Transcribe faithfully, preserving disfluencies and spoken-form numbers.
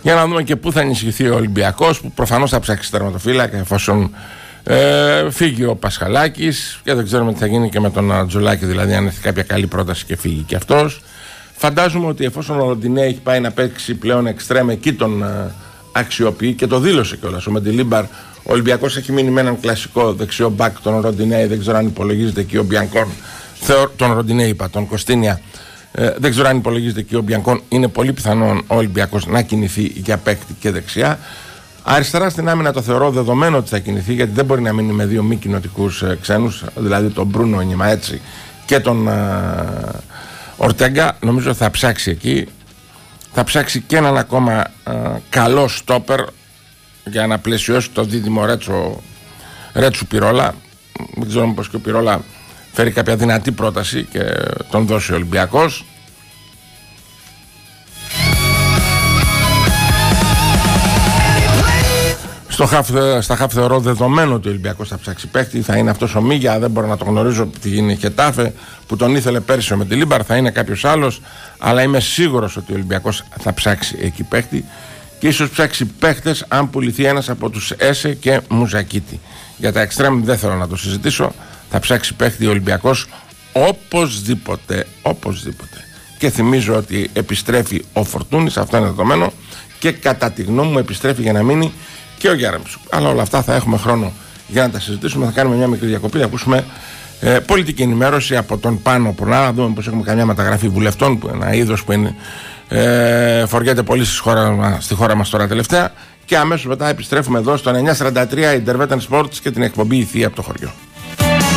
Για να δούμε και πού θα ενισχυθεί ο Ολυμπιακός, που προφανώς θα ψάξει τερματοφύλακα εφόσον ε, φύγει ο Πασχαλάκης, και δεν ξέρουμε τι θα γίνει και με τον Ατζολάκη, δηλαδή αν έχει κάποια καλή πρόταση και φύγει και αυτός. Φαντάζομαι ότι εφόσον ο Ροντινέ έχει πάει να παίξει πλέον εξτρέμ, εκεί τον ε, αξιοποιεί και το δήλωσε κιόλας. Ο Μεντιλίμπαρ, ο Ολυμπιακός έχει μείνει με έναν κλασικό δεξιό μπακ, τον Ροντινέ, δεν ξέρω αν υπολογίζεται εκεί ο Μπιανκόν. Τον Ροντινέ είπα, τον Κωστίνια. Ε, δεν ξέρω αν υπολογίζεται εκεί ο Μπιανκόν. Είναι πολύ πιθανόν ο Ολυμπιακός να κινηθεί για παίκτη και δεξιά. Αριστερά στην άμυνα το θεωρώ δεδομένο ότι θα κινηθεί, γιατί δεν μπορεί να μείνει με δύο μη κοινοτικούς ε, ξένους, δηλαδή τον Μπρούνο Νιμαέτσι και τον ε, Ορτέγκα. Νομίζω θα ψάξει εκεί. Θα ψάξει και έναν ακόμα ε, καλό στόπερ για να πλαισιώσει το δίδυμο Ρέτσο, Ρέτσου Πυρόλα. Δεν ξέρω πως και ο Πυρόλα φέρει κάποια δυνατή πρόταση και τον δώσει ο Ολυμπιακός. Στο χαφ, στα χαφ θεωρώ δεδομένο ότι ο Ολυμπιακός θα ψάξει παίχτη. Θα είναι αυτός ο Μίγια, δεν μπορώ να το γνωρίζω, τι είναι Χετάφε, που τον ήθελε πέρσι ο Μεντιλίμπαρ. Θα είναι κάποιος άλλος, αλλά είμαι σίγουρος ότι ο Ολυμπιακός θα ψάξει εκεί παίχτη. Και ίσως ψάξει παίχτες αν πουληθεί ένας από τους Έσε και Μουζακίτη. Για τα εξτρέμ δεν θέλω να το συζητήσω. Θα ψάξει παίχτη ο Ολυμπιακός οπωσδήποτε, οπωσδήποτε. Και θυμίζω ότι επιστρέφει ο Φορτούνης, αυτό είναι δεδομένο, και κατά τη γνώμη μου επιστρέφει για να μείνει και ο Γιάρεμψου. Αλλά όλα αυτά θα έχουμε χρόνο για να τα συζητήσουμε. Θα κάνουμε μια μικρή διακοπή, να ακούσουμε ε, πολιτική ενημέρωση από τον Πάνο Πουρνά, να δούμε πως έχουμε καμιά μεταγραφή βουλευτών, που ένα είδος που είναι, ε, φοριέται πολύ στη χώρα, στη χώρα μας τώρα τελευταία. Και αμέσως μετά επιστρέφουμε εδώ στο εννιακόσια σαράντα τρία Intervetan Sports και την εκπομπή Η Θεία από το χωριό.